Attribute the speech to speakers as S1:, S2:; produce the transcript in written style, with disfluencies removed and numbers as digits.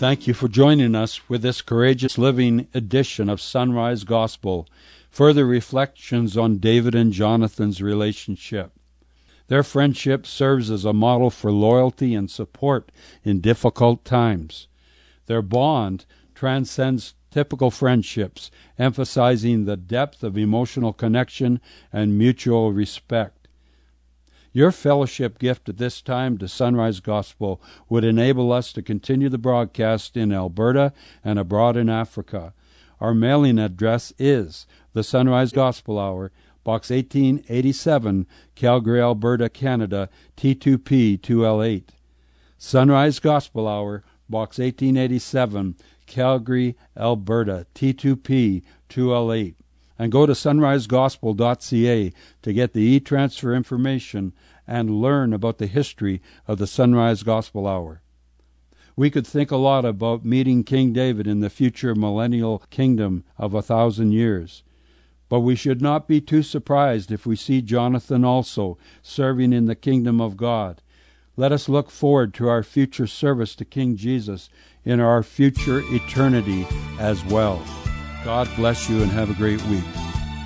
S1: Thank you for joining us with this Courageous Living edition of Sunrise Gospel. Further reflections on David and Jonathan's relationship. Their friendship serves as a model for loyalty and support in difficult times. Their bond transcends typical friendships, emphasizing the depth of emotional connection and mutual respect. Your fellowship gift at this time to Sunrise Gospel would enable us to continue the broadcast in Alberta and abroad in Africa. Our mailing address is the Sunrise Gospel Hour, Box 1887, Calgary, Alberta, Canada, T2P 2L8. Sunrise Gospel Hour, Box 1887, Calgary, Alberta, T2P 2L8. And go to sunrisegospel.ca to get the e-transfer information and learn about the history of the Sunrise Gospel Hour. We could think a lot about meeting King David in the future millennial kingdom of 1,000 years. But we should not be too surprised if we see Jonathan also serving in the kingdom of God. Let us look forward to our future service to King Jesus in our future eternity as well. God bless you and have a great week.